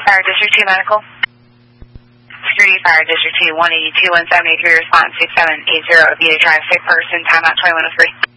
Fire District 2 Medical. Security Fire District 2, 182-173, response 6780, Vita Drive, sick person, timeout 2103.